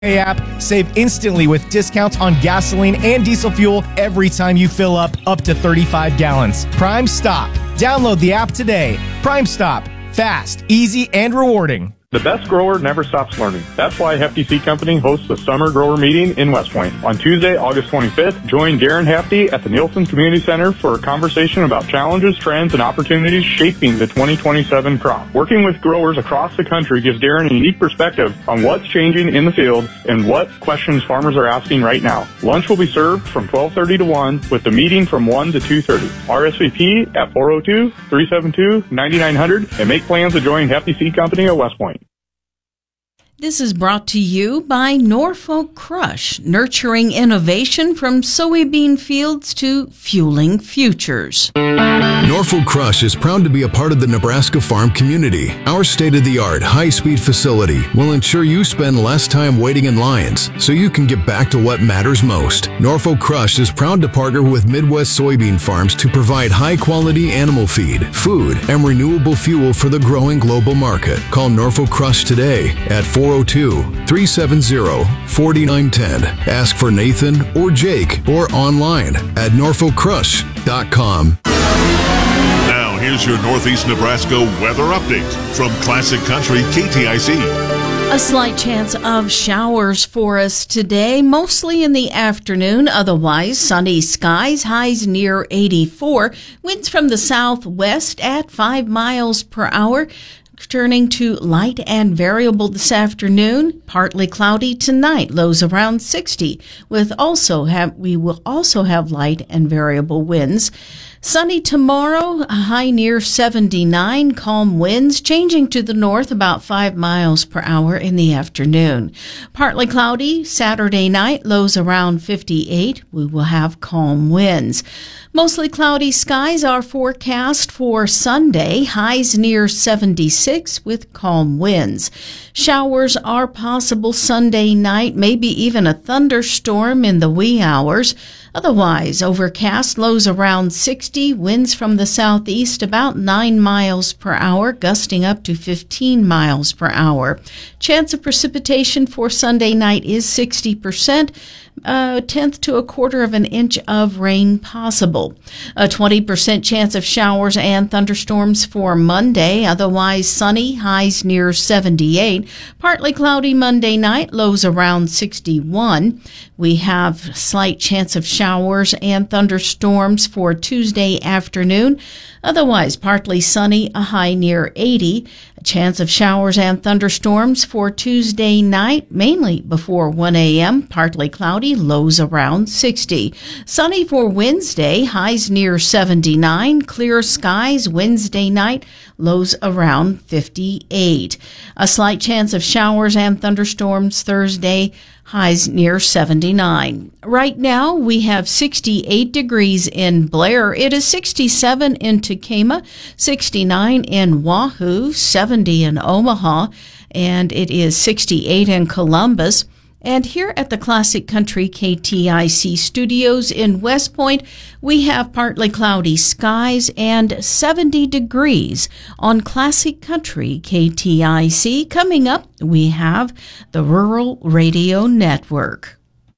Pay app, save instantly with discounts on gasoline and diesel fuel every time you fill up to 35 gallons. Prime Stop. Download the app today. Prime Stop. Fast, easy, and rewarding. The best grower never stops learning. That's why Hefty Seed Company hosts the Summer Grower Meeting in West Point. On Tuesday, August 25th, join Darren Hefty at the Nielsen Community Center for a conversation about challenges, trends, and opportunities shaping the 2027 crop. Working with growers across the country gives Darren a unique perspective on what's changing in the field and what questions farmers are asking right now. Lunch will be served from 12:30 to 1 with the meeting from 1 to 2:30. RSVP at 402-372-9900 and make plans to join Hefty Seed Company at West Point. This is brought to you by Norfolk Crush, nurturing innovation from soybean fields to fueling futures. Norfolk Crush is proud to be a part of the Nebraska farm community. Our state-of-the-art, high-speed facility will ensure you spend less time waiting in lines so you can get back to what matters most. Norfolk Crush is proud to partner with Midwest soybean farms to provide high-quality animal feed, food, and renewable fuel for the growing global market. Call Norfolk Crush today at 402-370-4910. Ask for Nathan or Jake or online at norfolkcrush.com. Now, here's your Northeast Nebraska weather update from Classic Country KTIC. A slight chance of showers for us today, mostly in the afternoon. Otherwise, sunny skies, highs near 84. Winds from the southwest at 5 miles per hour. Turning to light and variable this afternoon, partly cloudy tonight, lows around 60. We will also have light and variable winds. Sunny tomorrow, a high near 79, calm winds changing to the north about 5 miles per hour in the afternoon. Partly cloudy Saturday night, lows around 58. We will have calm winds. Mostly cloudy skies are forecast for Sunday, highs near 76 with calm winds. Showers are possible Sunday night, maybe even a thunderstorm in the wee hours. Otherwise, overcast, lows around 60, winds from the southeast about 9 miles per hour, gusting up to 15 miles per hour. Chance of precipitation for Sunday night is 60%. A tenth to a quarter of an inch of rain possible. A 20% chance of showers and thunderstorms for Monday. Otherwise sunny, highs near 78. Partly cloudy Monday night, lows around 61. We have slight chance of showers and thunderstorms for Tuesday afternoon. Otherwise partly sunny, a high near 80. A chance of showers and thunderstorms for Tuesday night, mainly before 1 a.m. Partly cloudy, lows around 60. Sunny for Wednesday, highs near 79. Clear skies Wednesday night, lows around 58. A slight chance of showers and thunderstorms Thursday, highs near 79. Right now, we have 68 degrees in Blair. It is 67 in Tekamah, 69 in Wahoo, 70 in Omaha, and it is 68 in Columbus. And here at the Classic Country KTIC studios in West Point, we have partly cloudy skies and 70 degrees on Classic Country KTIC. Coming up, we have the Rural Radio Network.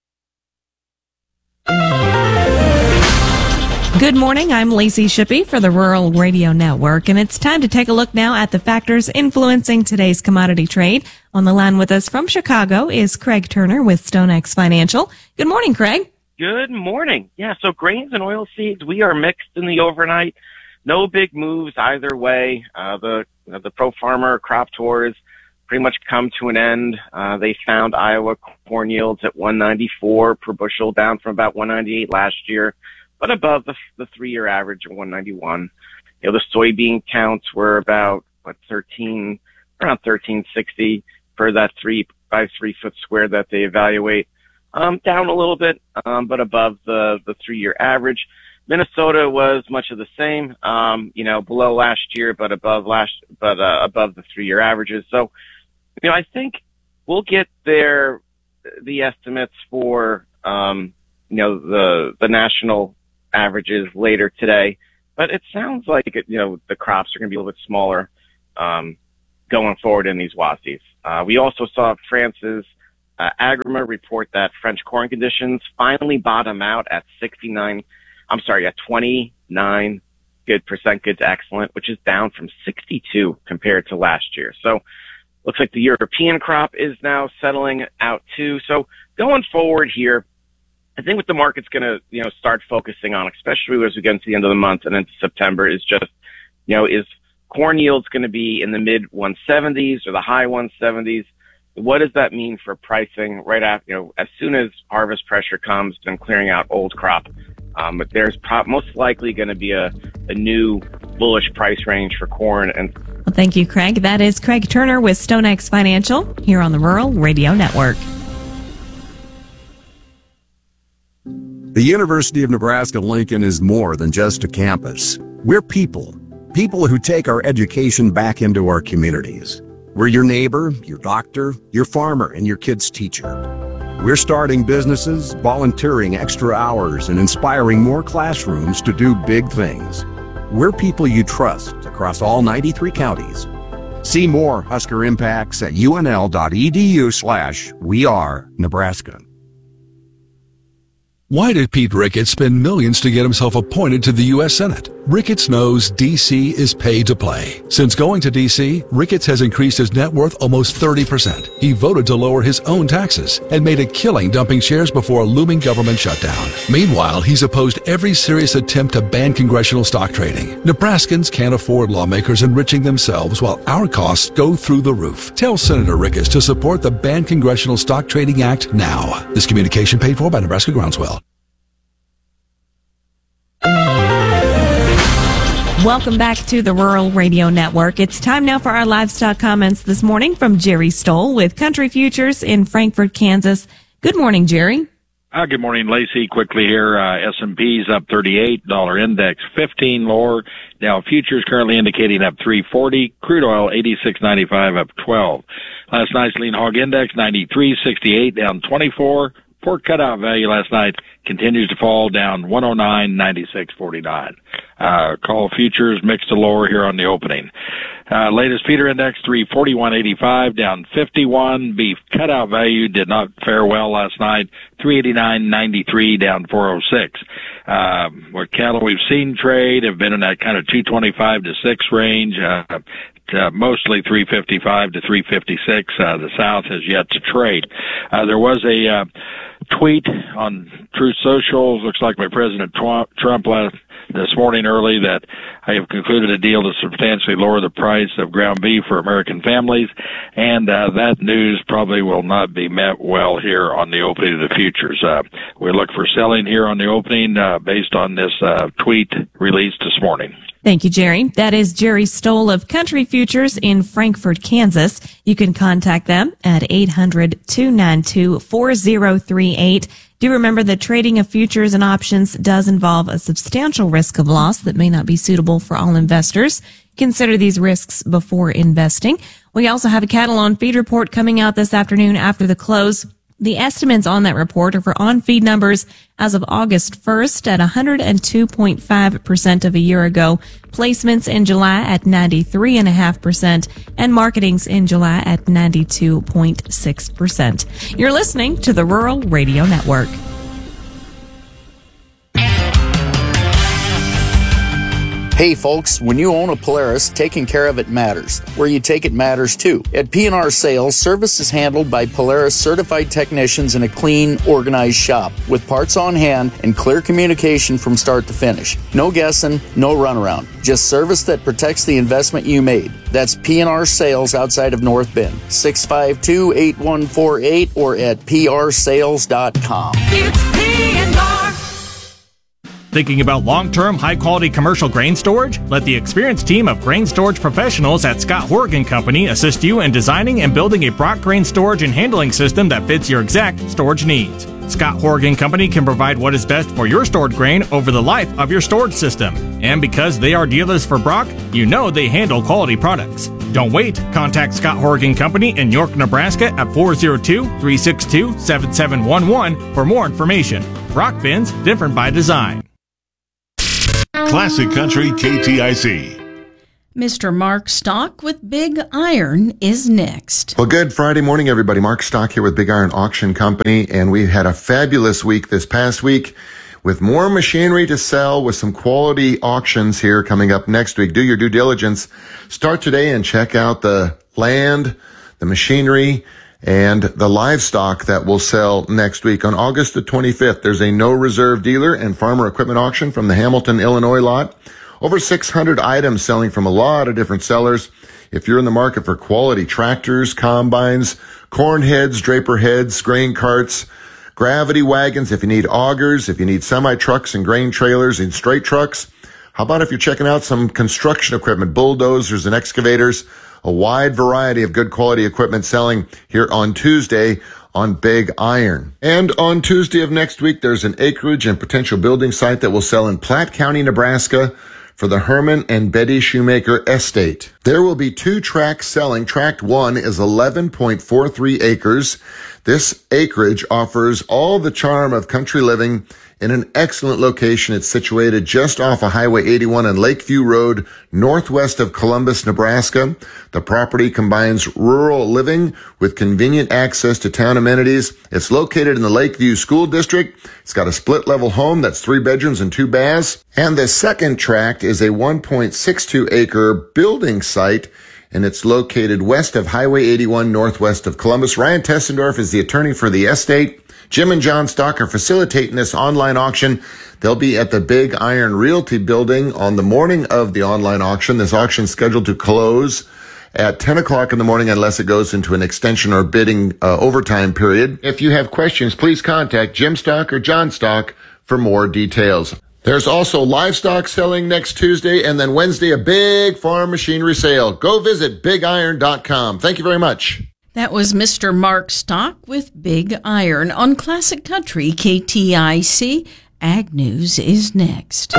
Good morning, I'm Lacey Shippey for the Rural Radio Network, and it's time to take a look now at the factors influencing today's commodity trade. On the line with us from Chicago is Craig Turner with StoneX Financial. Good morning, Craig. Good morning. Yeah, so grains and oilseeds, we are mixed in the overnight. No big moves either way. The Pro Farmer crop tours pretty much come to an end. They found Iowa corn yields at 194 per bushel, down from about 198 last year, but above the 3-year average of 191. You know, the soybean counts were about, around 1360 for that 3 by 3 foot square that they evaluate. Down a little bit, but above the 3-year average. Minnesota was much of the same, below last year, but above the 3-year averages. So, I think we'll get the estimates for, the national averages later today, but it sounds like, the crops are going to be a little bit smaller, going forward in these WASDEs. We also saw France's Agrima report that French corn conditions finally bottom out at 29% good to excellent, which is down from 62 compared to last year. So looks like the European crop is now settling out too. So going forward here, I think what the market's going to, start focusing on, especially as we get into the end of the month and into September, is just, is corn yields going to be in the mid 170s or the high 170s? What does that mean for pricing right after, as soon as harvest pressure comes and clearing out old crop? But there's most likely going to be a new bullish price range for corn. And well, thank you, Craig. That is Craig Turner with StoneX Financial here on the Rural Radio Network. The University of Nebraska-Lincoln is more than just a campus. We're people who take our education back into our communities. We're your neighbor, your doctor, your farmer, and your kid's teacher. We're starting businesses, volunteering extra hours, and inspiring more classrooms to do big things. We're people you trust across all 93 counties. See more Husker Impacts at unl.edu/wearenebraska. Why did Pete Ricketts spend millions to get himself appointed to the U.S. Senate? Ricketts knows D.C. is paid to play. Since going to D.C., Ricketts has increased his net worth almost 30%. He voted to lower his own taxes and made a killing dumping shares before a looming government shutdown. Meanwhile, he's opposed every serious attempt to ban congressional stock trading. Nebraskans can't afford lawmakers enriching themselves while our costs go through the roof. Tell Senator Ricketts to support the Ban Congressional Stock Trading Act now. This communication paid for by Nebraska Groundswell. Welcome back to the Rural Radio Network. It's time now for our livestock comments this morning from Jerry Stoll with Country Futures in Frankfort, Kansas. Good morning, Jerry. Good morning, Lacey. Quickly here, S&P's up 38, dollar index 15 lower. Dow futures currently indicating up 340. Crude oil 86.95 up 12. Last night's lean hog index 93.68 down 24. Pork cutout value last night continues to fall down 109, 96.49. Call futures mixed to lower here on the opening. Latest feeder index 341.85 down 51. Beef cutout value did not fare well last night. 389.93 down 406. What cattle we've seen trade have been in that kind of 225 to 6 range. Mostly 355 to 356. The South has yet to trade. There was a tweet on Truth Social. Looks like by President Trump this morning early that I have concluded a deal to substantially lower the price of ground beef for American families, and that news probably will not be met well here on the opening of the futures. We look for selling here on the opening based on this tweet released this morning. Thank you, Jerry. That is Jerry Stoll of Country Futures in Frankfort, Kansas. You can contact them at 800-292-4038. Do remember that trading of futures and options does involve a substantial risk of loss that may not be suitable for all investors. Consider these risks before investing. We also have a cattle on feed report coming out this afternoon after the close. The estimates on that report are for on-feed numbers as of August 1st at 102.5% of a year ago, placements in July at 93.5%, and marketings in July at 92.6%. You're listening to the Rural Radio Network. Hey folks, when you own a Polaris, taking care of it matters. Where you take it matters too. At P&R Sales, service is handled by Polaris certified technicians in a clean, organized shop with parts on hand and clear communication from start to finish. No guessing, no runaround. Just service that protects the investment you made. That's P&R Sales outside of North Bend. 652-8148 or at prsales.com. It's P&R. Thinking about long-term, high-quality commercial grain storage? Let the experienced team of grain storage professionals at Scott Horgan Company assist you in designing and building a Brock grain storage and handling system that fits your exact storage needs. Scott Horgan Company can provide what is best for your stored grain over the life of your storage system. And because they are dealers for Brock, you know they handle quality products. Don't wait. Contact Scott Horgan Company in York, Nebraska at 402-362-7711 for more information. Brock bins, different by design. Classic Country KTIC. Mr. Mark Stock with Big Iron is next. Well, good Friday morning, everybody. Mark Stock here with Big Iron Auction Company, and we had a fabulous week this past week with more machinery to sell with some quality auctions here coming up next week. Do your due diligence. Start today and check out the land, the machinery, and the livestock that will sell next week. On August the 25th, there's a no reserve dealer and farmer equipment auction from the Hamilton, Illinois lot. Over 600 items selling from a lot of different sellers. If you're in the market for quality tractors, combines, corn heads, draper heads, grain carts, gravity wagons, if you need augers, if you need semi-trucks and grain trailers and straight trucks. How about if you're checking out some construction equipment, bulldozers and excavators, a wide variety of good quality equipment selling here on Tuesday on Big Iron. And on Tuesday of next week, there's an acreage and potential building site that will sell in Platte County, Nebraska, for the Herman and Betty Shoemaker Estate. There will be 2 tracts selling. Tract 1 is 11.43 acres. This acreage offers all the charm of country living in an excellent location. It's situated just off of Highway 81 and Lakeview Road, northwest of Columbus, Nebraska. The property combines rural living with convenient access to town amenities. It's located in the Lakeview School District. It's got a split-level home that's 3 bedrooms and 2 baths. And the second tract is a 1.62-acre building site, and it's located west of Highway 81, northwest of Columbus. Ryan Tessendorf is the attorney for the estate. Jim and John Stock are facilitating this online auction. They'll be at the Big Iron Realty building on the morning of the online auction. This auction is scheduled to close at 10 o'clock in the morning unless it goes into an extension or bidding overtime period. If you have questions, please contact Jim Stock or John Stock for more details. There's also livestock selling next Tuesday, and then Wednesday, a big farm machinery sale. Go visit BigIron.com. Thank you very much. That was Mr. Mark Stock with Big Iron on Classic Country KTIC. Ag News is next.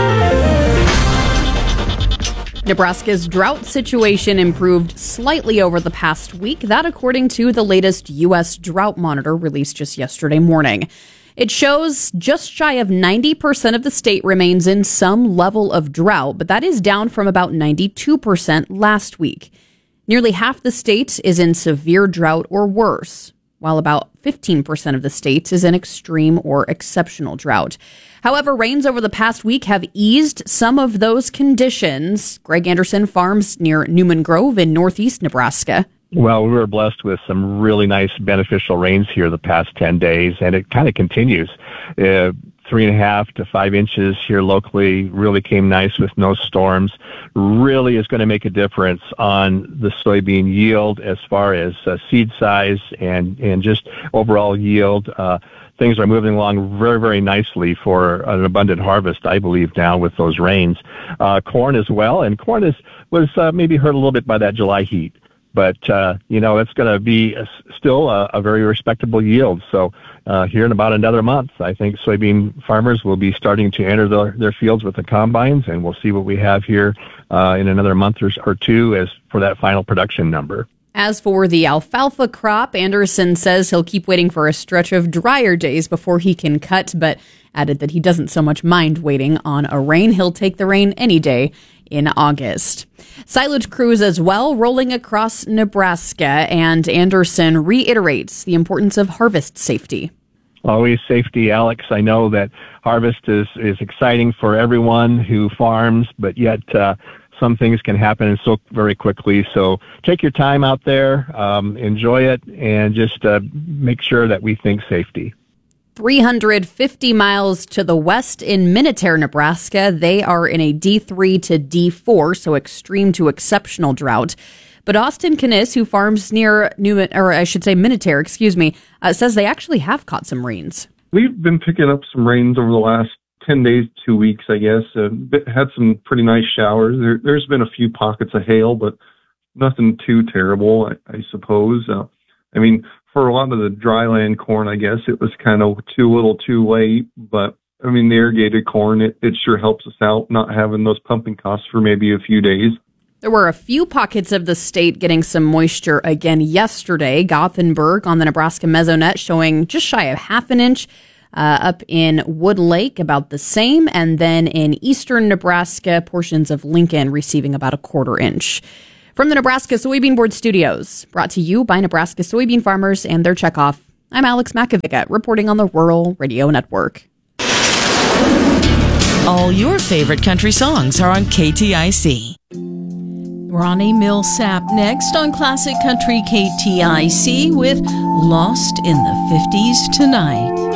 Nebraska's drought situation improved slightly over the past week. That according to the latest U.S. Drought Monitor released just yesterday morning. It shows just shy of 90% of the state remains in some level of drought, but that is down from about 92% last week. Nearly half the state is in severe drought or worse, while about 15% of the state is in extreme or exceptional drought. However, rains over the past week have eased some of those conditions. Greg Anderson farms near Newman Grove in northeast Nebraska. Well, we were blessed with some really nice beneficial rains here the past 10 days, and it kind of continues. 3.5 to 5 inches here locally really came nice with no storms. Really is going to make a difference on the soybean yield as far as seed size and just overall yield. Things are moving along very, very nicely for an abundant harvest, I believe, now with those rains. Corn as well, and corn was maybe hurt a little bit by that July heat. But, it's going to be still a very respectable yield. So here in about another month, I think soybean farmers will be starting to enter their fields with the combines, and we'll see what we have here in another month or two as for that final production number. As for the alfalfa crop, Anderson says he'll keep waiting for a stretch of drier days before he can cut, but added that he doesn't so much mind waiting on a rain. He'll take the rain any day in August. Silage crews as well rolling across Nebraska, and Anderson reiterates the importance of harvest safety. Always safety, Alex. I know that harvest is exciting for everyone who farms, but yet some things can happen so very quickly. So take your time out there, enjoy it, and just make sure that we think safety. 350 miles to the west in Minutair, Nebraska, they are in a D3 to D4, so extreme to exceptional drought. But Austin Kniss, who farms near Minutair, says they actually have caught some rains. We've been picking up some rains over the last 10 days, 2 weeks, I guess. Had some pretty nice showers. There's been a few pockets of hail, but nothing too terrible, I suppose. For a lot of the dryland corn, I guess it was kind of too little too late. But, the irrigated corn, it sure helps us out not having those pumping costs for maybe a few days. There were a few pockets of the state getting some moisture again yesterday. Gothenburg on the Nebraska Mesonet showing just shy of half an inch. Up in Wood Lake, about the same. And then in eastern Nebraska, portions of Lincoln receiving about a 1/4 inch. From the Nebraska Soybean Board Studios, brought to you by Nebraska soybean farmers and their checkoff, I'm Alex Makovic, reporting on the Rural Radio Network. All your favorite country songs are on KTIC. Ronnie Millsap next on Classic Country KTIC with Lost in the 50s Tonight.